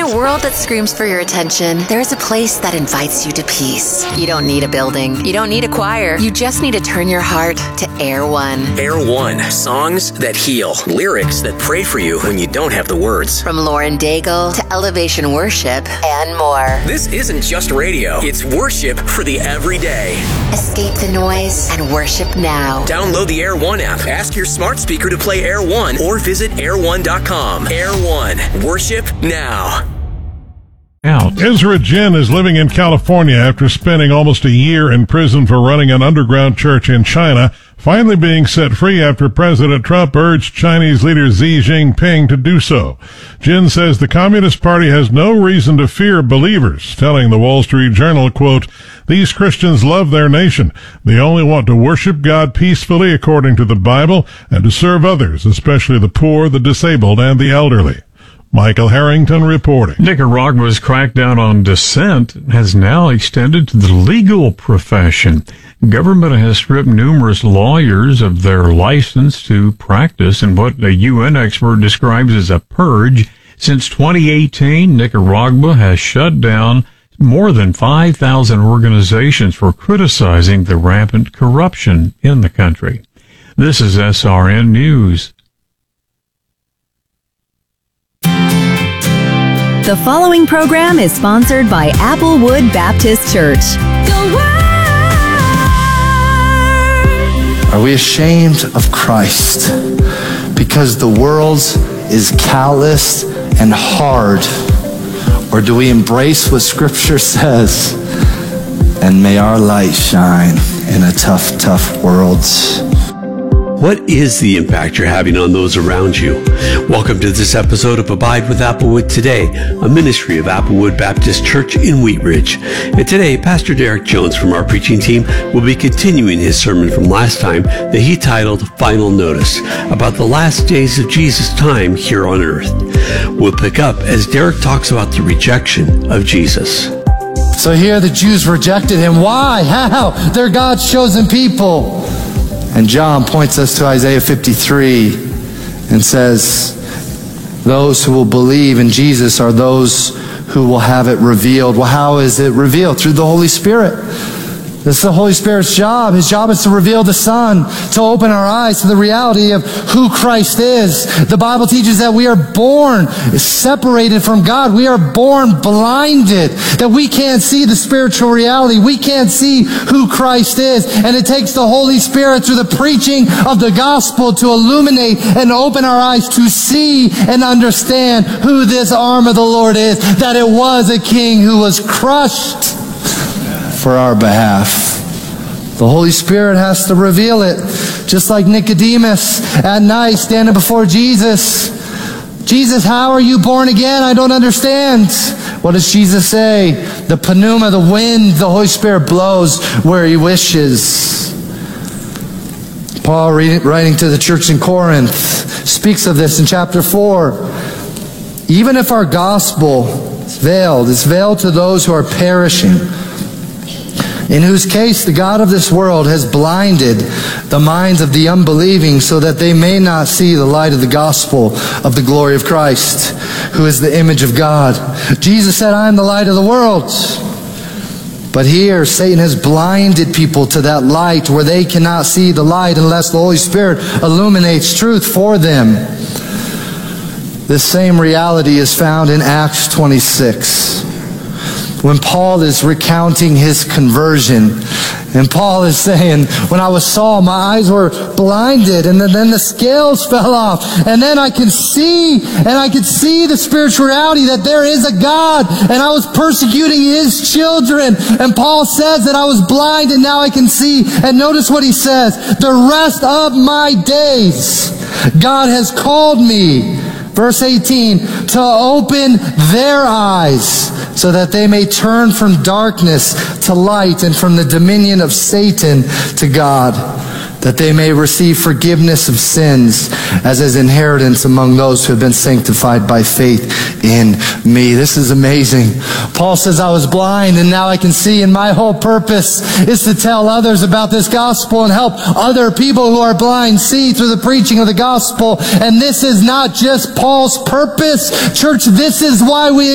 a world that screams for your attention, there's a place that invites you to peace. You don't need a building. You don't need a choir. You just need to turn your heart to Air One. Air One. Songs that heal. Lyrics that pray for you when you don't have the words. From Lauren Daigle to Elevation Worship and more. This isn't just radio. It's worship for the everyday. Escape the noise and worship now. Download the Air One app. Ask your smart speaker to play Air One or visit air1.com. Air One. Worship now. Ezra Jin is living in California after spending almost a year in prison for running an underground church in China, finally being set free after President Trump urged Chinese leader Xi Jinping to do so. Jin says the Communist Party has no reason to fear believers, telling the Wall Street Journal, quote, "These Christians love their nation. They only want to worship God peacefully according to the Bible and to serve others, especially the poor, the disabled, and the elderly." Michael Harrington reporting. Nicaragua's crackdown on dissent has now extended to the legal profession. Government has stripped numerous lawyers of their license to practice in what a UN expert describes as a purge. Since 2018, Nicaragua has shut down more than 5,000 organizations for criticizing the rampant corruption in the country. This is SRN News. The following program is sponsored by Applewood Baptist Church. Are we ashamed of Christ because the world is callous and hard? Or do we embrace what Scripture says? And may our light shine in a tough, tough world. What is the impact you're having on those around you? Welcome to this episode of Abide with Applewood Today, a ministry of Applewood Baptist Church in Wheat Ridge. And today, Pastor Derek Jones from our preaching team will be continuing his sermon from last time that he titled Final Notice, about the last days of Jesus' time here on earth. We'll pick up as Derek talks about the rejection of Jesus. So here the Jews rejected him. Why? How? They're God's chosen people. And John points us to Isaiah 53 and says, those who will believe in Jesus are those who will have it revealed. Well, how is it revealed? Through the Holy Spirit. This is the Holy Spirit's job. His job is to reveal the Son, to open our eyes to the reality of who Christ is. The Bible teaches that we are born separated from God. We are born blinded, that we can't see the spiritual reality. We can't see who Christ is. And it takes the Holy Spirit through the preaching of the gospel to illuminate and open our eyes to see and understand who this arm of the Lord is, that it was a king who was crushed for our behalf. The Holy Spirit has to reveal it. Just like Nicodemus at night standing before Jesus. Jesus, how are you born again? I don't understand. What does Jesus say? The pneuma, the wind, the Holy Spirit blows where he wishes. Paul, writing to the church in Corinth, speaks of this in chapter 4. Even if our gospel is veiled, it's veiled to those who are perishing, in whose case the God of this world has blinded the minds of the unbelieving so that they may not see the light of the gospel of the glory of Christ, who is the image of God. Jesus said, I am the light of the world. But here, Satan has blinded people to that light where they cannot see the light unless the Holy Spirit illuminates truth for them. This same reality is found in Acts 26. When Paul is recounting his conversion, and Paul is saying, when I was Saul, my eyes were blinded, and then the scales fell off, and then I could see the spiritual reality that there is a God, and I was persecuting his children. And Paul says that I was blind and now I can see. And notice what he says, the rest of my days God has called me, verse 18, to open their eyes so that they may turn from darkness to light and from the dominion of Satan to God, that they may receive forgiveness of sins as his inheritance among those who have been sanctified by faith in me. This is amazing. Paul says, I was blind and now I can see, and my whole purpose is to tell others about this gospel and help other people who are blind see through the preaching of the gospel. And this is not just Paul's purpose. Church, this is why we